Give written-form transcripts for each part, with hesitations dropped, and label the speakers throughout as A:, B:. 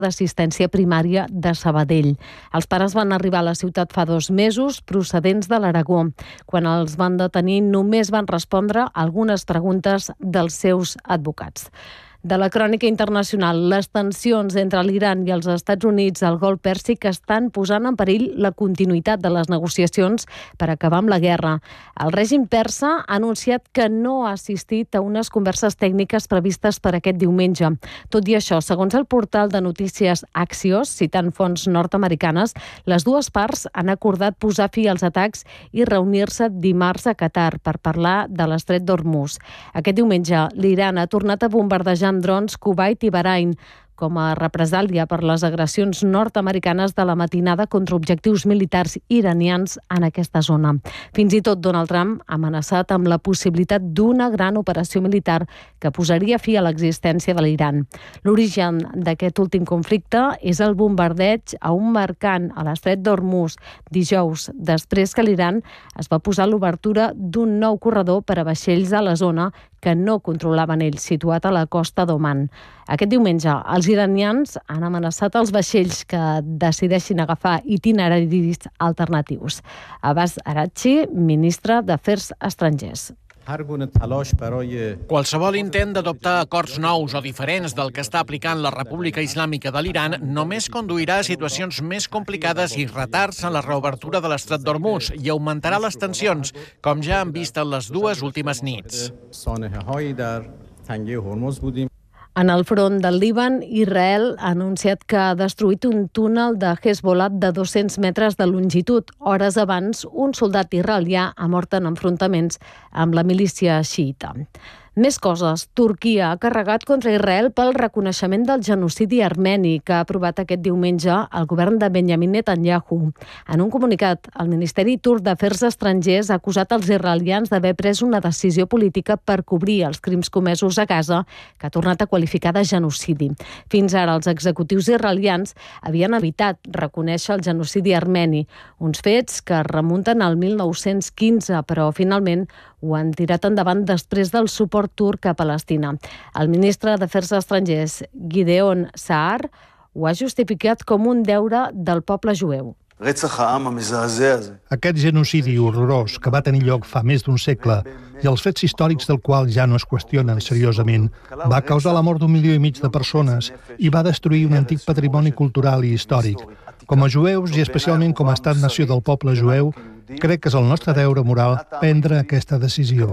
A: d'assistència primària de Sabadell. Els pares van arribar a la ciutat fa 2 mesos, procedents de l'Aragó. Quan els van detenir, només van respondre algunes preguntes dels seus advocats. De la crònica internacional, les tensions entre l'Iran i els Estats Units al Golf Pèrsic estan posant en perill la continuïtat de les negociacions per acabar amb la guerra. El règim persa ha anunciat que no ha assistit a unes converses tècniques previstes per aquest diumenge. Tot i això, segons el portal de notícies Axios, citant fonts nord-americanes, les dues parts han acordat posar fi als atacs i reunir-se dimarts a Qatar per parlar de l'estret d'Hormuz. Aquest diumenge, l'Iran ha tornat a bombardejar amb drons Kuwait i Bahrain com a represàlia per les agressions nord-americanes de la matinada contra objectius militars iranians en aquesta zona. Fins i tot Donald Trump ha amenaçat amb la possibilitat d'una gran operació militar que posaria fi a l'existència de l'Iran. L'origen d'aquest últim conflicte és el bombardeig a un mercant a l'estret d'Hormuz dijous, després que l'Iran es va posar l'obertura d'un nou corredor per a vaixells a la zona que no controlaven ells, situat a la costa d'Oman. Aquest diumenge, els iranians han amenaçat els vaixells que decideixin agafar itineraris alternatius. Abbas Araghchi, ministre d'Afers Estrangers.
B: Qualsevol intent d'adoptar acords nous o diferents del que està aplicant la República Islàmica de l'Iran només conduirà a situacions més complicades i retards en la reobertura de l'estret d'Hormuz i augmentarà les tensions, com ja han vist en les 2 últimes nits.
A: En el front del Líban, Israel ha anunciat que ha destruït un túnel de Hezbollah de 200 metres de longitud. Hores abans, un soldat israelià ha mort en enfrontaments amb la milícia xiïta. Més coses. Turquia ha carregat contra Israel pel reconeixement del genocidi armeni que ha aprovat aquest diumenge el govern de Benjamin Netanyahu. En un comunicat, el Ministeri turc d'Afers Estrangers ha acusat els israelians d'haver pres una decisió política per cobrir els crims comesos a Gaza, que ha tornat a qualificar de genocidi. Fins ara, els executius israelians havien evitat reconèixer el genocidi armeni, uns fets que es remunten al 1915, però finalment ho han tirat endavant després del suport turc a Palestina. El ministre d'Afers Estrangers, Gideon Saar, ho ha justificat com un deure del poble jueu.
C: Aquest genocidi horrorós que va tenir lloc fa més d'un segle i els fets històrics del qual ja no es qüestionen seriosament va causar la mort d'1,5 milió de persones i va destruir un antic patrimoni cultural i històric. Com a jueus i especialment com a estat-nació del poble jueu, crec que és el nostre deure moral prendre aquesta decisió.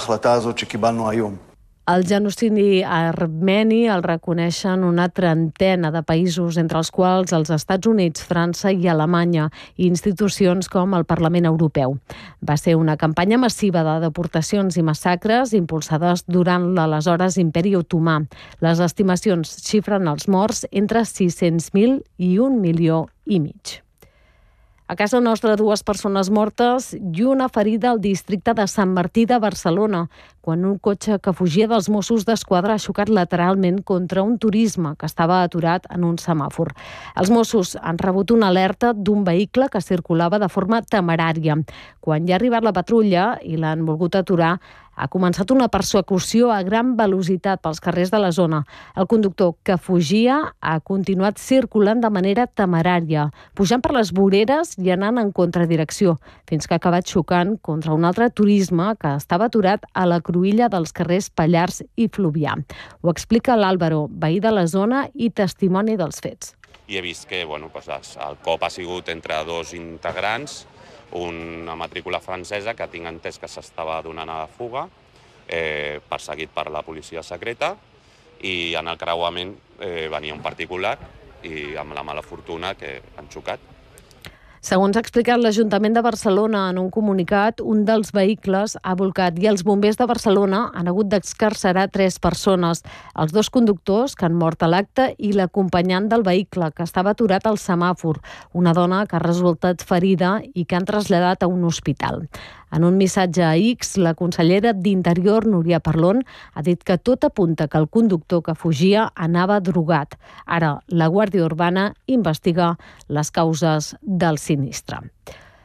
A: El genocidi armeni el reconeixen una trentena de països, entre els quals els Estats Units, França i Alemanya, i institucions com el Parlament Europeu. Va ser una campanya massiva de deportacions i massacres impulsades durant l'aleshores Imperi Otomà. Les estimacions xifren els morts entre 600.000 i 1,5 milions. A casa nostra, 2 persones mortes i una ferida al districte de Sant Martí de Barcelona, quan un cotxe que fugia dels Mossos d'Esquadra ha xocat lateralment contra un turisme que estava aturat en un semàfor. Els Mossos han rebut una alerta d'un vehicle que circulava de forma temerària. Quan hi ha arribat la patrulla i l'han volgut aturar, ha començat una persecució a gran velocitat pels carrers de la zona. El conductor que fugia ha continuat circulant de manera temerària, pujant per les voreres i anant en contradirecció, fins que ha acabat xocant contra un altre turisme que estava aturat a la cruïlla dels carrers Pallars i Fluvià. Ho explica l'Àlvaro, veí de la zona i testimoni dels fets.
D: I he vist que el cop ha sigut entre 2 integrants, una matrícula francesa que tinc entès que s'estava donant a la fuga, perseguit per la policia secreta, i en el creuament venia un particular i amb la mala fortuna que han xocat.
A: Segons ha explicat l'Ajuntament de Barcelona en un comunicat, un dels vehicles ha volcat i els bombers de Barcelona han hagut d'excarcerar 3 persones, els 2 conductors que han mort a l'acte i l'acompanyant del vehicle que estava aturat al semàfor, una dona que ha resultat ferida i que han traslladat a un hospital. En un missatge a X, la consellera d'Interior, Núria Parlon, ha dit que tot apunta que el conductor que fugia anava drogat. Ara, la Guàrdia Urbana investiga les causes del sinistre.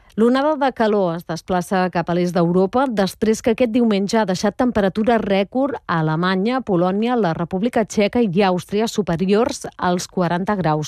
A: L'onada de calor es desplaça cap a l'est d'Europa després que aquest diumenge ha deixat temperatures rècord a Alemanya, Polònia, la República Txeca i Àustria superiors als 40 graus.